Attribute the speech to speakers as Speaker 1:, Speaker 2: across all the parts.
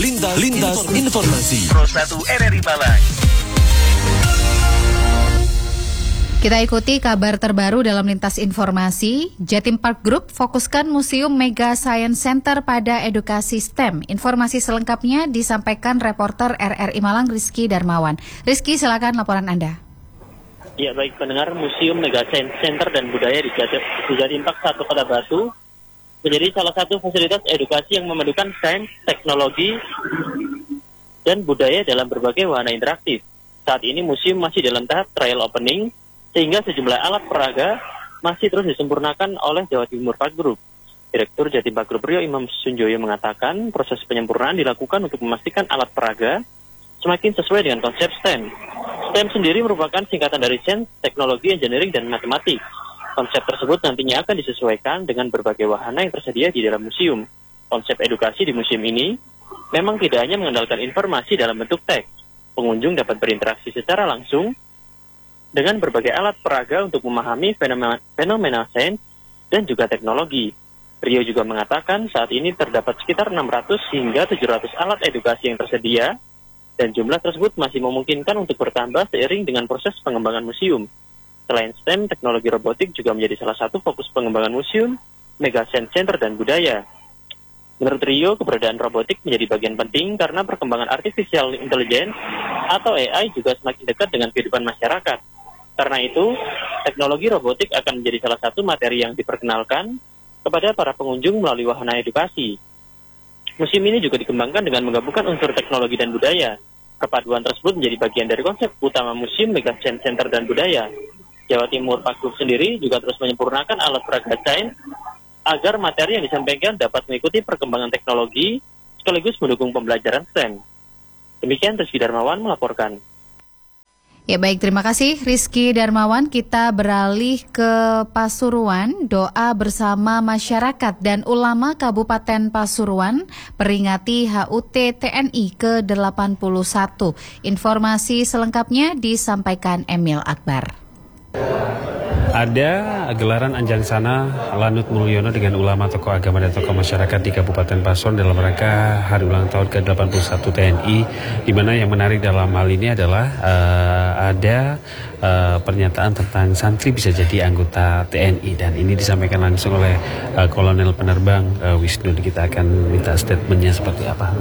Speaker 1: Lintas Informasi.
Speaker 2: Pro 1 RRI Malang.
Speaker 3: Kita ikuti kabar terbaru dalam Lintas Informasi. Jatim Park Group fokuskan Museum Mega Science Center pada edukasi STEM. Informasi selengkapnya disampaikan reporter RRI Malang Rizky Darmawan. Rizky, silakan laporan Anda.
Speaker 4: Ya, baik pendengar, Museum Mega Science Center dan Budaya di Jatim Park 1 Kota Batu menjadi salah satu fasilitas edukasi yang memadukan sains, teknologi, dan budaya dalam berbagai wahana interaktif. Saat ini museum masih dalam tahap trial opening, sehingga sejumlah alat peraga masih terus disempurnakan oleh Jawa Timur Park Group. Direktur Jatim Park Group Rio Imam Sunjoyo mengatakan proses penyempurnaan dilakukan untuk memastikan alat peraga semakin sesuai dengan konsep STEM. STEM sendiri merupakan singkatan dari Sains, Teknologi, Engineering, dan Matematik. Konsep tersebut nantinya akan disesuaikan dengan berbagai wahana yang tersedia di dalam museum. Konsep edukasi di museum ini memang tidak hanya mengandalkan informasi dalam bentuk teks. Pengunjung dapat berinteraksi secara langsung dengan berbagai alat peraga untuk memahami fenomena sains dan juga teknologi. Rio juga mengatakan saat ini terdapat sekitar 600 hingga 700 alat edukasi yang tersedia, dan jumlah tersebut masih memungkinkan untuk bertambah seiring dengan proses pengembangan museum. Selain STEM, teknologi robotik juga menjadi salah satu fokus pengembangan museum Mega Science Center dan Budaya. Menurut Rio, keberadaan robotik menjadi bagian penting karena perkembangan artificial intelligence atau AI juga semakin dekat dengan kehidupan masyarakat. Karena itu, teknologi robotik akan menjadi salah satu materi yang diperkenalkan kepada para pengunjung melalui wahana edukasi. Museum ini juga dikembangkan dengan menggabungkan unsur teknologi dan budaya. Kepaduan tersebut menjadi bagian dari konsep utama Museum Mega Science Center dan Budaya. Jawa Timur Park Group sendiri juga terus menyempurnakan alat peraga sains agar materi yang disampaikan dapat mengikuti perkembangan teknologi sekaligus mendukung pembelajaran STEM. Demikian Rizky Darmawan melaporkan.
Speaker 3: Ya baik, terima kasih Rizky Darmawan. Kita beralih ke Pasuruan. Doa bersama masyarakat dan ulama Kabupaten Pasuruan peringati HUT TNI ke-81. Informasi selengkapnya disampaikan Emil Akbar.
Speaker 5: Ada gelaran Anjang Sana Lanut Mulyono dengan ulama, tokoh agama dan tokoh masyarakat di Kabupaten Pasuruan dalam rangka hari ulang tahun ke-81 TNI, di mana yang menarik dalam hal ini adalah ada pernyataan tentang santri bisa jadi anggota TNI, dan ini disampaikan langsung oleh Kolonel Penerbang Wisnu. Kita akan minta statementnya seperti apa.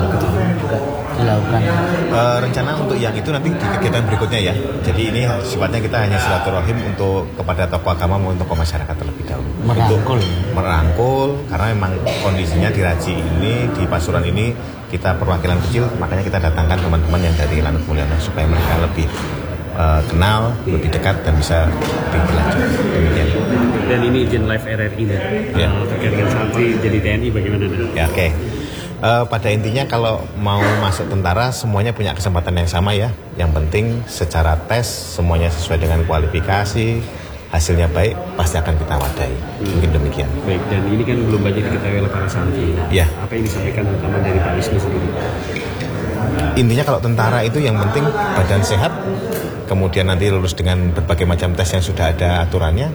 Speaker 6: Rencana untuk yang itu nanti di kegiatan berikutnya ya. Jadi ini sifatnya kita hanya silaturahim untuk kepada tokoh agama maupun tokoh masyarakat terlebih dahulu. Merangkul karena memang kondisinya di Raji ini, di Pasuruan ini kita perwakilan kecil, makanya kita datangkan teman-teman yang dari Lanut Mulyono supaya mereka lebih kenal, lebih dekat dan bisa lebih berlanjut. Demikian.
Speaker 5: Dan ini izin live RRI ya. Terkait dengan santri jadi TNI bagaimana?
Speaker 6: Ya, oke. Pada intinya kalau mau masuk tentara semuanya punya kesempatan yang sama ya. Yang penting secara tes semuanya sesuai dengan kualifikasi, hasilnya baik, pasti akan kita wadai. Mungkin demikian.
Speaker 5: Baik, dan ini kan belum banyak diketahui oleh para santri.
Speaker 6: Ya.
Speaker 5: Apa yang disampaikan terutama dari Pak Wisnu sendiri?
Speaker 6: Intinya kalau tentara itu yang penting badan sehat, kemudian nanti lulus dengan berbagai macam tes yang sudah ada aturannya.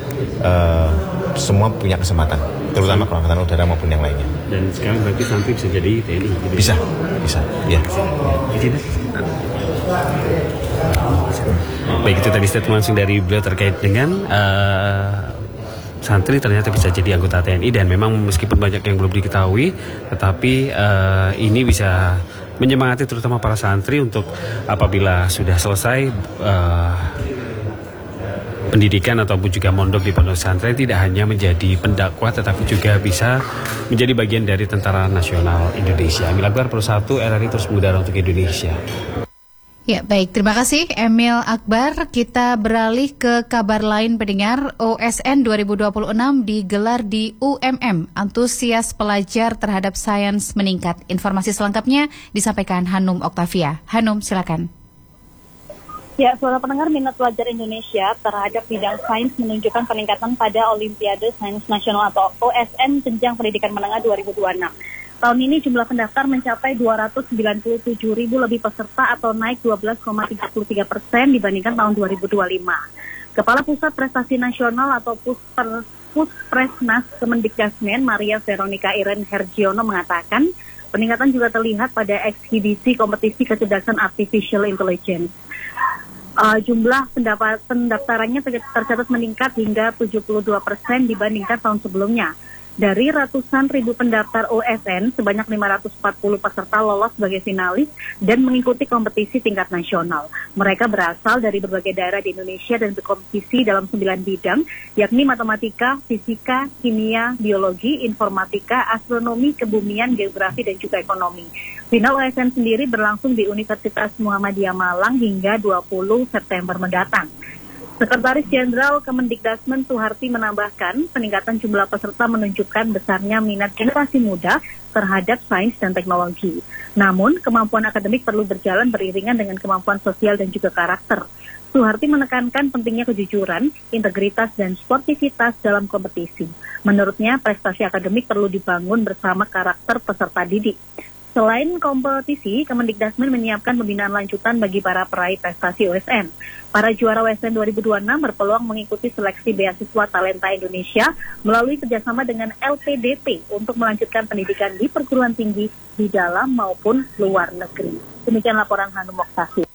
Speaker 6: Semua punya kesempatan, terutama kalau angkatan udara maupun yang lainnya.
Speaker 5: Dan sekarang berarti santri bisa jadi TNI? Gitu
Speaker 6: bisa, ya.
Speaker 5: Baik, itu tadi statement langsung dari beliau terkait dengan santri ternyata bisa jadi anggota TNI, dan memang meskipun banyak yang belum diketahui, tetapi ini bisa menyemangati terutama para santri untuk apabila sudah selesai pendidikan ataupun juga mondok di pondok pesantren tidak hanya menjadi pendakwah tetapi juga bisa menjadi bagian dari Tentara Nasional Indonesia. Emil Akbar, Pro 1 RRI terus mengudara untuk Indonesia.
Speaker 3: Ya baik, terima kasih Emil Akbar. Kita beralih ke kabar lain pendengar. OSN 2026 digelar di UMM. Antusias pelajar terhadap sains meningkat. Informasi selengkapnya disampaikan Hanum Oktavia. Hanum, silakan.
Speaker 7: Ya, saudara pendengar, minat pelajar Indonesia terhadap bidang sains menunjukkan peningkatan pada Olimpiade Sains Nasional atau OSN Jenjang Pendidikan Menengah 2026. Tahun ini jumlah pendaftar mencapai 297.000 lebih peserta atau naik 12,33% dibandingkan tahun 2025. Kepala Pusat Prestasi Nasional atau Puspresnas Kemendikbudristek Maria Veronica Iren Hergiono mengatakan, Peningkatan juga terlihat pada eksibisi kompetisi kecerdasan artificial intelligence. Jumlah pendaftarannya tercatat meningkat hingga 72% dibandingkan tahun sebelumnya. Dari ratusan ribu pendaftar OSN, sebanyak 540 peserta lolos sebagai finalis dan mengikuti kompetisi tingkat nasional. Mereka berasal dari berbagai daerah di Indonesia dan berkompetisi dalam 9 bidang, yakni matematika, fisika, kimia, biologi, informatika, astronomi, kebumian, geografi, dan juga ekonomi. Final OSN sendiri berlangsung di Universitas Muhammadiyah Malang hingga 20 September mendatang. Sekretaris Jenderal Kemendikbudrismen Suharti menambahkan, peningkatan jumlah peserta menunjukkan besarnya minat generasi muda terhadap sains dan teknologi. Namun, kemampuan akademik perlu berjalan beriringan dengan kemampuan sosial dan juga karakter. Suharti menekankan pentingnya kejujuran, integritas, dan sportivitas dalam kompetisi. Menurutnya, prestasi akademik perlu dibangun bersama karakter peserta didik. Selain kompetisi, Kemendikbudrismen menyiapkan pembinaan lanjutan bagi para peraih prestasi OSN. Para juara OSN 2026 berpeluang mengikuti seleksi beasiswa Talenta Indonesia melalui kerjasama dengan LPDP untuk melanjutkan pendidikan di perguruan tinggi di dalam maupun luar negeri. Demikian laporan Hanum Moktasi.